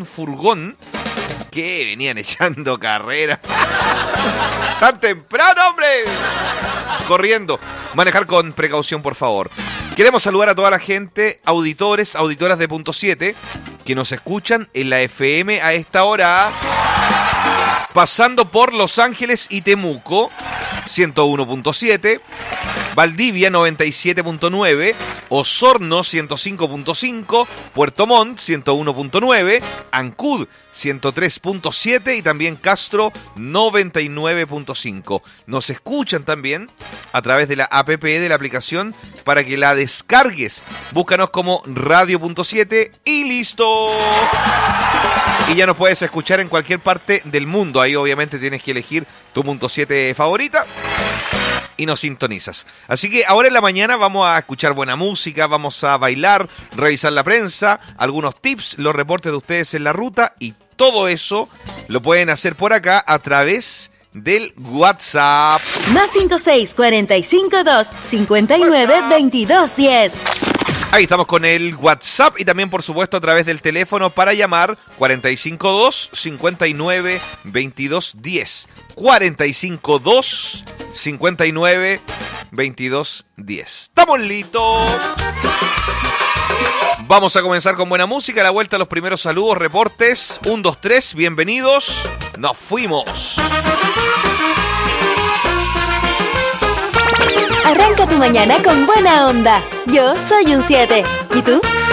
un furgón que venían echando carrera. ¡Tan temprano, hombre! Corriendo. Manejar con precaución, por favor. Queremos saludar a toda la gente, auditores, auditoras de Punto 7, que nos escuchan en la FM a esta hora, pasando por Los Ángeles y Temuco, 101.7, Valdivia 97.9, Osorno 105.5, Puerto Montt 101.9, Ancud 103.7 y también Castro 99.5. Nos escuchan también a través de la APP de la aplicación para que la descargues. Búscanos como Radio.7 y listo. Y ya nos puedes escuchar en cualquier parte del mundo. Ahí obviamente tienes que elegir tu Punto 7 favorita y nos sintonizas. Así que ahora en la mañana vamos a escuchar buena música, vamos a bailar, revisar la prensa, algunos tips, los reportes de ustedes en la ruta y todo eso lo pueden hacer por acá a través del WhatsApp. Más 5645 59 22 10. Ahí estamos con el WhatsApp y también, por supuesto, a través del teléfono para llamar 452 59 22 10. 452 59 22 10. ¡Estamos listos! Vamos a comenzar con buena música. A la vuelta, los primeros saludos, reportes. 1, 2, 3, bienvenidos. ¡Nos fuimos! Arranca tu mañana con buena onda. Yo soy un 7. ¿Y tú?